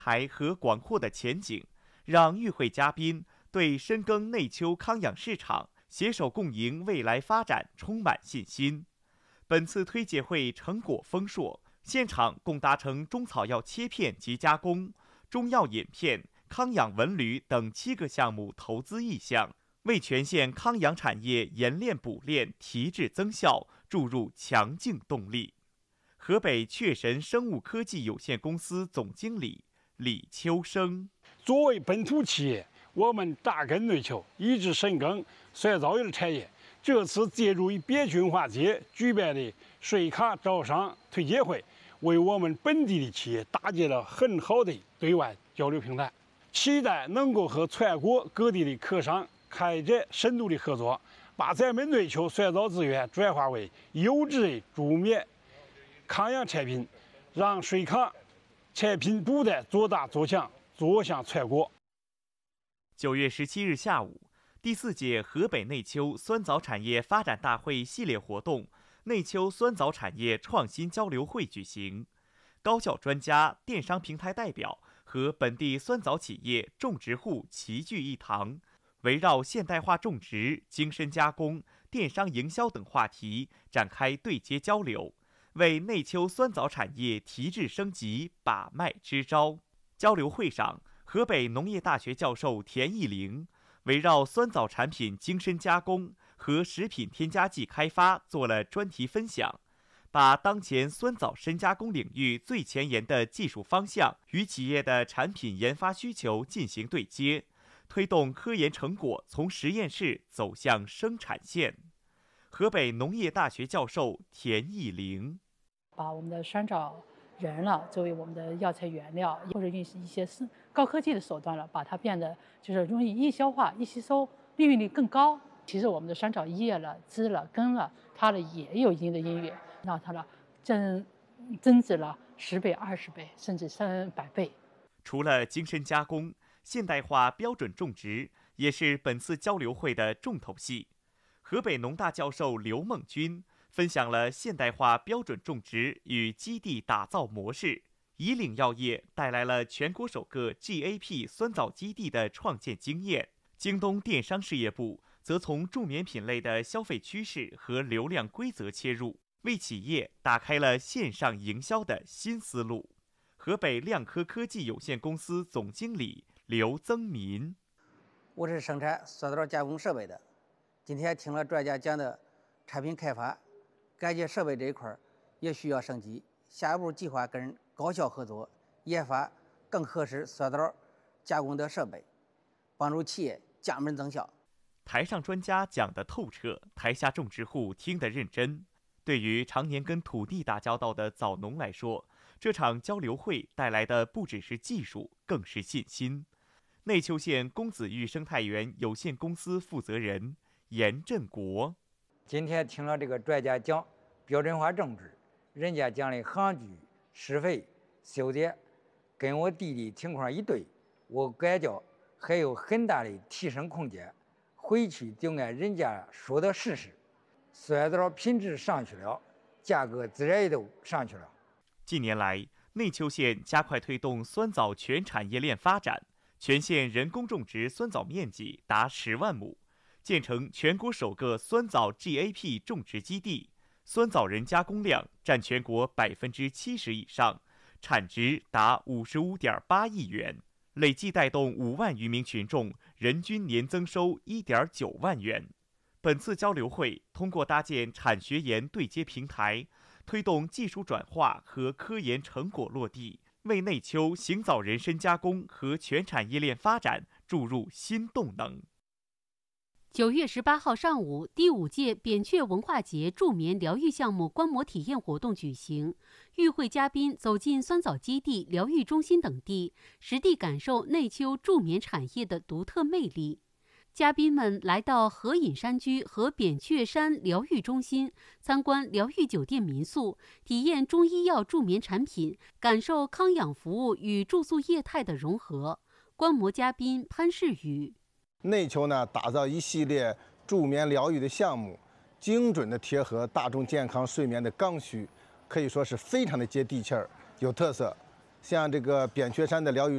海和广阔的前景，让与会嘉宾对深耕内丘康养市场、携手共赢未来发展充满信心。本次推介会成果丰硕，现场共达成中草药切片及加工、中药饮片、康养文旅等7个项目投资意向，为全县康养产业研炼补炼、提质增效注入强劲动力。河北雀神生物科技有限公司总经理李秋生： 作为本土企业，我们扎根内丘，一直深耕酸枣油的产业。这次借助于扁鹊文化节举办的税卡招商推介会，为我们本地的企业搭建了很好的对外交流平台，期待能够和全国各地的客商开展深度的合作，把咱们内丘酸枣资源转化为优质的助眠康养产品，让税卡产品不但做大做强，走向全国。 9月17日下午，第4届河北内丘酸枣产业发展大会系列活动内丘酸枣产业创新交流会举行，高校专家、电商平台代表和本地酸枣企业种植户齐聚一堂，围绕现代化种植、精深加工、电商营销等话题展开对接交流，为内丘酸枣产业提质升级把脉支招。交流会上，河北农业大学教授田义玲围绕酸枣产品精深加工和食品添加剂开发做了专题分享，把当前酸枣深加工领域最前沿的技术方向与企业的产品研发需求进行对接，推动科研成果从实验室走向生产线。河北农业大学教授田义玲： 把我们的酸枣仁了作为我们的药材原料，或者用一些高科技的手段了，把它变得就是容易易消化、易吸收，利用率更高。其实我们的酸枣叶了、枝了、根了，它的也有一定的因缘，让它了增值了10倍、20倍，甚至300倍。 除了精深加工，现代化标准种植也是本次交流会的重头戏。河北农大教授刘梦军分享了现代化标准种植与基地打造模式，以岭药业带来了全国首个 GAP 酸枣基地的创建经验。京东电商事业部则从助眠品类的消费趋势和流量规则切入，为企业打开了线上营销的新思路。河北亮科科技有限公司总经理刘增民： 我是生产酸枣加工设备的，今天听了专家讲的产品开发，感觉设备这一块也需要升级。下一步计划跟高校合作，研发更合适酸枣加工的设备，帮助企业降本增效。 台上专家讲得透彻，台下种植户听得认真。对于常年跟土地打交道的枣农来说，这场交流会带来的不只是技术，更是信心。内丘县公子峪生态园有限公司负责人严振国： 今天听了这个专家讲标准化种植，人家讲的行距、施肥、修剪，跟我地理情况一对，我感觉还有很大的提升空间。回去就按人家说的试试，酸枣品质上去了，价格自然也都上去了。 近年来，内丘县加快推动酸枣全产业链发展，全县人工种植酸枣面积达10万亩，建成全国首个酸枣 GAP 种植基地，酸枣仁加工量占全国70%以上，产值达55.8亿元，累计带动5万余名群众人均年增收1.9万元。本次交流会通过搭建产学研对接平台，推动技术转化和科研成果落地，为内丘行枣仁深加工和全产业链发展注入新动能。 9月18号上午，第5届扁鹊文化节助眠疗愈项目观摩体验活动举行，与会嘉宾走进酸枣基地、疗愈中心等地，实地感受内丘助眠产业的独特魅力。嘉宾们来到合隐山居和扁鹊山疗愈中心，参观疗愈酒店民宿，体验中医药助眠产品，感受康养服务与住宿业态的融合。观摩嘉宾潘世宇： 内丘呢，打造一系列助眠疗愈的项目，精准的贴合大众健康睡眠的刚需，可以说是非常的接地气儿，有特色。像这个扁鹊山的疗愈